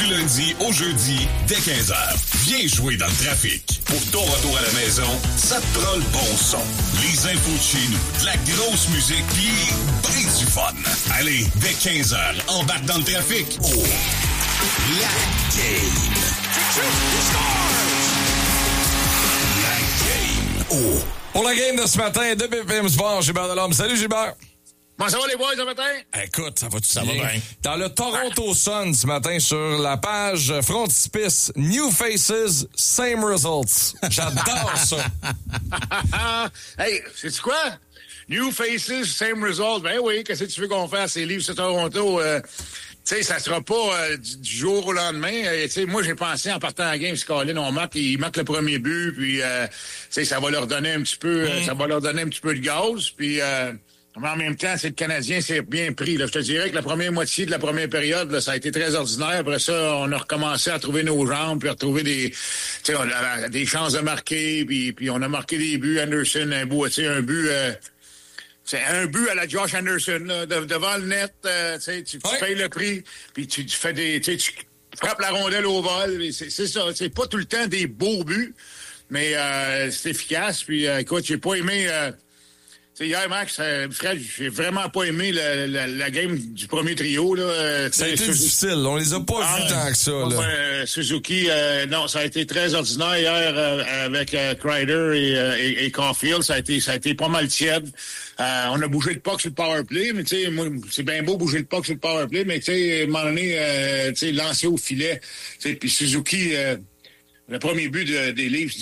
Du lundi au jeudi, dès 15h. Viens jouer dans le trafic. Pour ton retour à la maison, ça te prend le bon son. Les infos de chez nous, de la grosse musique, puis brise du fun. Allez, dès 15h, embarque dans le trafic. Oh, la game. La game. Oh. Pour la game de ce matin, de BPM Sport, Gilbert Delorme. Salut Gilbert. Comment ça va les boys ce matin? Écoute, ça va-tu Ça bien? va bien. Dans le Toronto Sun ce matin sur la page frontispice, New Faces, Same Results. J'adore ça. Hey, sais-tu quoi? New faces, same results. Ben oui, qu'est-ce que tu veux qu'on fasse? Ces livres sur Toronto, tu sais, ça sera pas du jour au lendemain. Tu sais, moi, j'ai pensé en partant à la game, si Colin, il marque le premier but, puis tu sais, ça va leur donner un petit peu, ça va leur donner un petit peu de gaz, puis mais en même temps, c'est le Canadien, c'est bien pris. Là. Je te dirais que la première moitié de la première période, là, ça a été très ordinaire. Après ça, on a recommencé à trouver nos jambes, puis à retrouver des chances de marquer, puis on a marqué des buts. Anderson, un but... c'est un but à la Josh Anderson, là, devant le net. Tu payes le prix, puis tu fais tu frappes la rondelle au vol. C'est ça. C'est pas tout le temps des beaux buts, mais c'est efficace. Puis écoute, j'ai pas aimé... hier, Max, Fred, j'ai vraiment pas aimé la game du premier trio. Là. Ça a été difficile. On les a pas vus tant que ça. Là. Suzuki, non, ça a été très ordinaire hier avec Kreider et Caulfield. Ça a été pas mal tiède. On a bougé le puck sur le power play, mais tu sais, moi, c'est bien beau bouger le puck sur le power play, mais tu sais, à un moment donné, tu sais, lancer au filet. Puis Suzuki... le premier but des livres,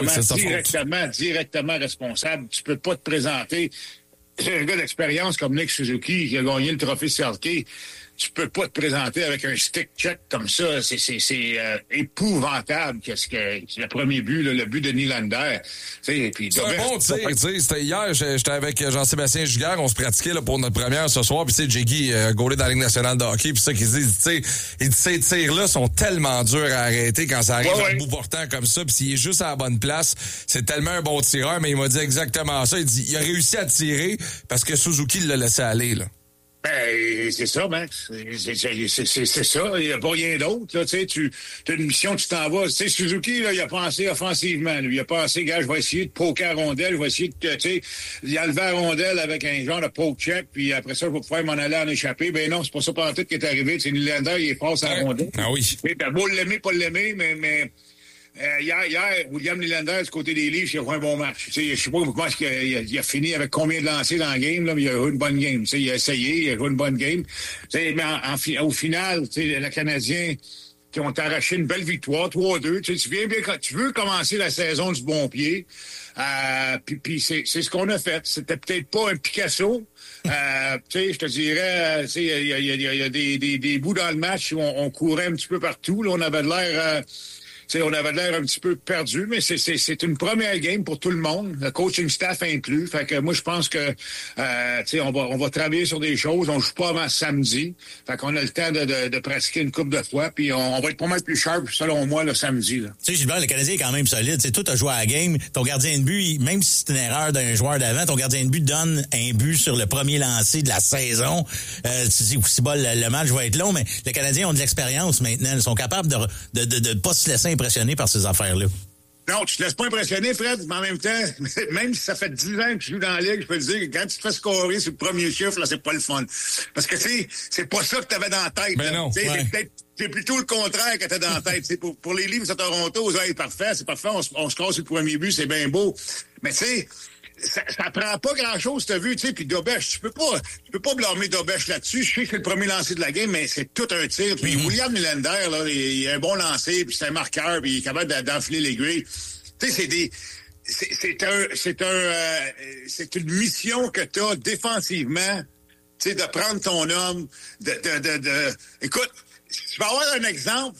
directement responsable. Tu peux pas te présenter. C'est un gars d'expérience comme Nick Suzuki qui a gagné le trophée Selke. Tu peux pas te présenter avec un stick check comme ça. C'est épouvantable qu'est-ce que le premier but, là, le but de Nylander. C'est un bon tir. C'était hier, j'étais avec Jean-Sébastien Giguère, on se pratiquait là, pour notre première ce soir. Puis tu sais, Jiggy, gaulé dans la Ligue nationale de hockey. Puis ça qu'il dit, tu sais, ces tirs-là sont tellement durs à arrêter quand ça arrive à bout portant comme ça. Puis s'il est juste à la bonne place, c'est tellement un bon tireur. Mais il m'a dit exactement ça. Il dit, il a réussi à tirer parce que Suzuki l'a laissé aller, là. Ben, c'est ça, Max. C'est ça. Il n'y a pas rien d'autre. Tu sais, tu as une mission, tu t'en vas. Tu sais, Suzuki, là, il a pensé offensivement. Lui. Il a pensé, gars, je vais essayer de poker à rondelle. Je vais essayer de, tu sais, il a levé la rondelle avec un genre de poke check. Puis après ça, je vais pouvoir m'en aller en échapper. Ben non, c'est pas ça par tout qui est arrivé. C'est Nylander, il est passe à la rondelle. Ah oui. T'as beau l'aimer, pas l'aimer, mais hier, William Nylander, du côté des livres, il a fait un bon match. Je sais pas comment il a fini avec combien de lancers dans le game, là, mais il a eu une bonne game. Il a essayé, il a joué une bonne game. Mais au final, le Canadien qui ont arraché une belle victoire, 3-2. Tu veux commencer la saison du bon pied. Puis c'est ce qu'on a fait. C'était peut-être pas un Picasso. Je te dirais, il y a des bouts dans le match où on courait un petit peu partout. Là, on avait l'air... on avait l'air un petit peu perdu, mais c'est une première game pour tout le monde, le coaching staff inclus. Fait que moi, je pense que on va travailler sur des choses. On joue pas avant samedi. Fait qu'on a le temps de pratiquer une couple de fois, puis on va être pas mal plus sharp, selon moi, le samedi. Là. Tu sais, Gilbert, le Canadien est quand même solide. Toi, t'as joué à la game. Ton gardien de but, même si c'est une erreur d'un joueur d'avant, ton gardien de but donne un but sur le premier lancer de la saison. Tu sais, aussi bas, le match va être long, mais les Canadiens ont de l'expérience maintenant. Ils sont capables de pas se laisser impressionné par ces affaires-là. Non, tu te laisses pas impressionner, Fred, mais en même temps, même si ça fait 10 ans que tu joues dans la Ligue, je peux te dire que quand tu te fais scorer sur le premier chiffre, là, c'est pas le fun. Parce que, c'est pas ça que t'avais dans la tête. Ben non. C'est plutôt le contraire que t'as dans la tête. Pour les livres à Toronto, c'est parfait, on se casse sur le premier but, c'est bien beau. Mais tu sais, ça prend pas grand-chose, t'as vu, tu sais, puis Dobèche, tu peux pas blâmer Dobèche là-dessus. Je sais que c'est le premier lancer de la game, mais c'est tout un tir. Puis William Nylander, là, il a un bon lancer, puis c'est un marqueur, puis il est capable d'enfiler l'aiguille. Tu sais, c'est une mission que t'as défensivement, tu sais, de prendre ton homme, écoute, tu vas avoir un exemple.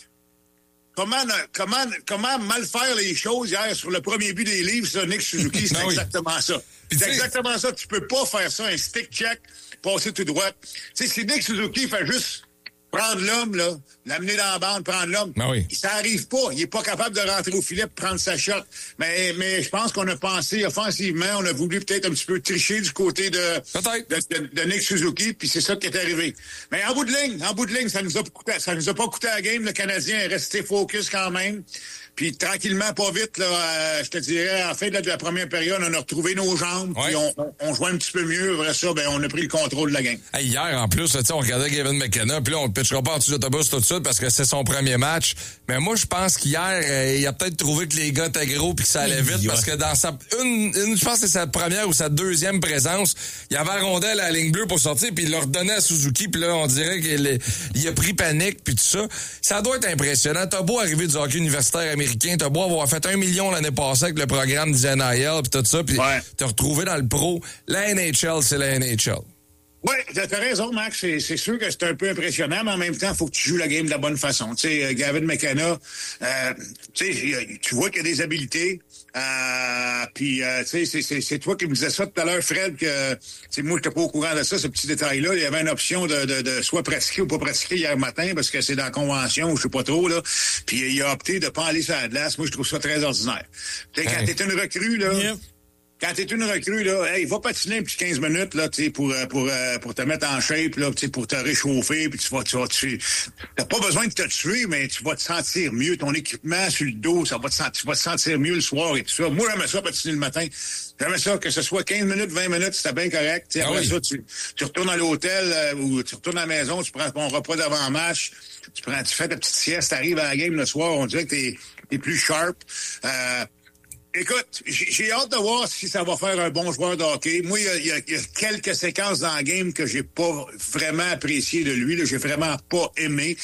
Comment mal faire les choses hier sur le premier but des livres, ça, Nick Suzuki, c'est exactement ça. C'est exactement ça. Tu peux pas faire ça, un stick check, passer tout droit. Tu sais, si Nick Suzuki fait juste prendre l'homme, là, l'amener dans la bande, prendre l'homme. Ben oui. Ça arrive pas. Il est pas capable de rentrer au filet pour prendre sa shot. Mais je pense qu'on a pensé offensivement, on a voulu peut-être un petit peu tricher du côté de Nick Suzuki, puis c'est ça qui est arrivé. Mais en bout de ligne, ça nous a pas coûté la game. Le Canadien est resté focus quand même. Puis tranquillement, pas vite, là, je te dirais, en fin de la première période, on a retrouvé nos jambes, puis on jouait un petit peu mieux. Après ça, on a pris le contrôle de la game. Hey, hier, en plus, là, on regardait Gavin McKenna, puis là, on ne pitchera pas en dessous de l'autobus tout de suite parce que c'est son premier match. Mais moi, je pense qu'hier, il a peut-être trouvé que les gars étaient gros puis que ça allait vite parce que dans je pense que c'est sa première ou sa deuxième présence, il avait la rondelle à la ligne bleue pour sortir puis il l'a redonné à Suzuki puis là, on dirait qu'il a pris panique puis tout ça. Ça doit être impressionnant. T'as beau arriver du hockey universitaire américain, t'as beau avoir fait 1 million l'année passée avec le programme du NIL puis tout ça puis t'as retrouvé dans le pro. La NHL, c'est la NHL. Oui, t'as raison, Max. C'est sûr que c'est un peu impressionnant, mais en même temps, il faut que tu joues la game de la bonne façon. Tu sais, Gavin McKenna, tu vois qu'il y a des habiletés. Puis, tu sais, c'est toi qui me disais ça tout à l'heure, Fred, que moi, j'étais pas au courant de ça, ce petit détail-là. Il y avait une option de soit pratiquer ou pas pratiquer hier matin, parce que c'est dans la convention, ou je sais pas trop, là. Puis, il a opté de pas aller sur la glace. Moi, je trouve ça très ordinaire. Tu sais, quand t'es une recrue, là... Yep. Quand t'es une recrue, là, hey, va patiner un petit 15 minutes, là, tu sais, pour te mettre en shape, là, tu sais, pour te réchauffer, puis t'as pas besoin de te tuer, mais tu vas te sentir mieux. Ton équipement sur le dos, tu vas te sentir mieux le soir et tout ça. Moi, j'aimais ça patiner le matin. J'aimais ça, que ce soit 15 minutes, 20 minutes, c'était bien correct. T'sais, après ça, tu retournes à l'hôtel, ou tu retournes à la maison, tu prends ton repas d'avant-match, tu fais ta petite sieste, t'arrives à la game le soir, on dirait que t'es plus sharp. Écoute, j'ai hâte de voir si ça va faire un bon joueur de hockey. Moi, il y a quelques séquences dans le game que j'ai pas vraiment apprécié de lui. Là, j'ai vraiment pas aimé.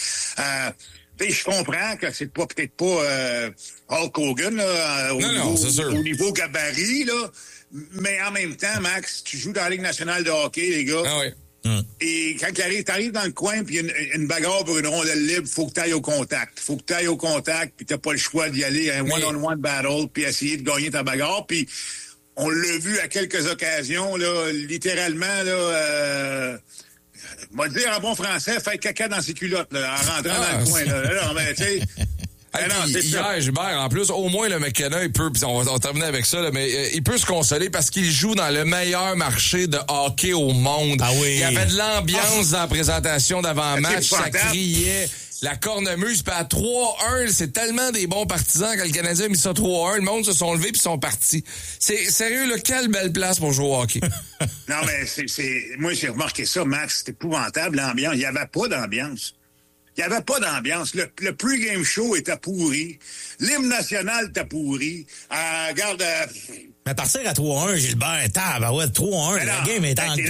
Je comprends que c'est peut-être pas Hulk Hogan là, au niveau gabarit, là, mais en même temps, Max, tu joues dans la Ligue nationale de hockey, les gars. Ah oui. Et quand t'arrives dans le coin, puis il y a une bagarre pour une rondelle libre, faut que t'ailles au contact. Puis t'as pas le choix d'y aller à un one-on-one battle, puis essayer de gagner ta bagarre. Puis on l'a vu à quelques occasions, là, littéralement, là... on va dire en bon français, faire caca dans ses culottes, là, en rentrant dans le coin. Là, mais tu sais... Hier, Gilbert, en plus, au moins le McKenna, il peut, puis on va terminer avec ça, là, mais il peut se consoler parce qu'il joue dans le meilleur marché de hockey au monde. Ah oui. Il y avait de l'ambiance dans la présentation d'avant-match, ça criait. La cornemuse, puis à 3-1, c'est tellement des bons partisans quand le Canadien a mis ça 3-1, le monde se sont levés puis sont partis. C'est sérieux, là, quelle belle place pour jouer au hockey. Non, mais moi, j'ai remarqué ça, Max, c'est épouvantable, l'ambiance. Il n'y avait pas d'ambiance. Il n'y avait pas d'ambiance. Le pre-game show était pourri. L'hymne national était pourri. Regarde... Mais partir à 3-1, Gilbert, 3-1, la game est en...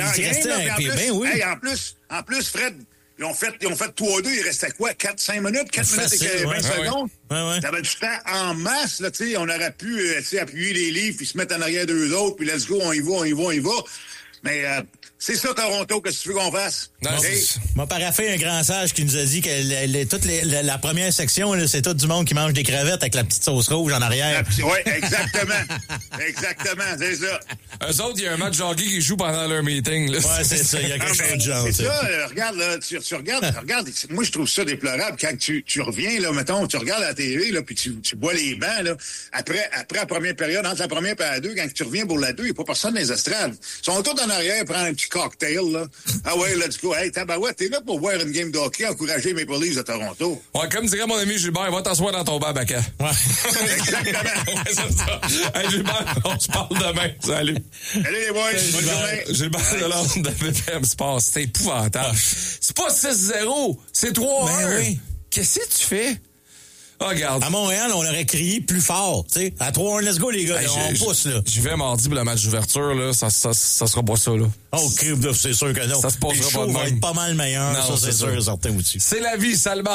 En plus, Fred... Ils ont fait 3-2, il restait quoi? 4-5 minutes? 4 minutes et 20 secondes? Ouais. T'avais du temps en masse, là, tu sais. On aurait pu, appuyer les livres puis se mettre en arrière d'eux autres, puis let's go, on y va. Mais, c'est ça, Toronto, qu'est-ce que tu veux qu'on fasse? M'a paraffé un grand sage qui nous a dit que la première section, là, c'est tout du monde qui mange des crevettes avec la petite sauce rouge en arrière. Oui, exactement. Exactement, c'est ça. Eux autres, il y a un match de hockey qui joue pendant leur meeting. Là. Ouais, c'est ça, il y a quelque chose de genre. C'est ça, regarde, là, tu regardes, moi, je trouve ça déplorable. Quand tu reviens, là, mettons, tu regardes la TV, là, puis tu vois les bancs, là, après la première période, entre la première et la 2, quand tu reviens pour la 2, il n'y a pas personne dans les estrades. Ils sont tous en arrière, prendre un petit cocktail, là. Ah ouais, let's go. Hey, tabarouette, t'es là pour voir une game de hockey, encourager Maple Leafs de Toronto. Ouais, comme dirait mon ami Gilbert, va t'asseoir dans ton banc, Baca. Ouais. Exactement. Ouais, c'est ça. Hey, Gilbert, on se parle demain. Salut. Salut les boys. Bonne journée. Gilbert Delorme de BPM Sports. C'est épouvantable. C'est pas 6-0, c'est 3-1. Ben oui. Qu'est-ce que tu fais? Oh, regarde. À Montréal, on aurait crié plus fort, tu sais. À 3-1, let's go, les gars, on pousse, là. J'y vais mardi pour le match d'ouverture, là. Ça sera pas ça, là. Oh, c'est sûr que non. Ça se passera pas de même. va être pas mal meilleur, non, ça, c'est sûr, certain aussi. C'est la vie, Salma.